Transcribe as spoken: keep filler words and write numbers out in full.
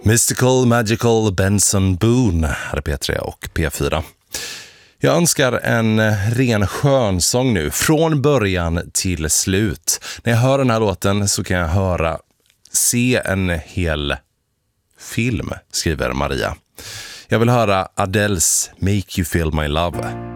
Mystical Magical Benson Boone här är P tre och P fyra. Jag önskar en ren skönsång nu, från början till slut. När jag hör den här låten så kan jag höra, se en hel film, skriver Maria. Jag vill höra Adele's Make You Feel My Love.